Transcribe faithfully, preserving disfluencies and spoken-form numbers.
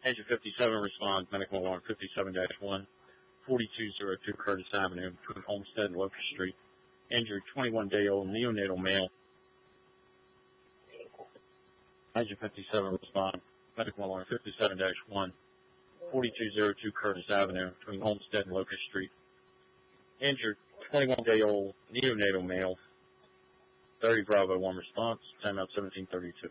Engine fifty-seven responds, medical alarm fifty-seven dash one, forty-two oh two Curtis Avenue between Homestead and Locust Street. Injured twenty-one-day-old neonatal male. Engine fifty-seven responds, medical alarm fifty-seven dash one, forty-two oh two Curtis Avenue between Homestead and Locust Street. Injured twenty-one-day-old neonatal male. thirty Bravo one response, time out seventeen thirty-two.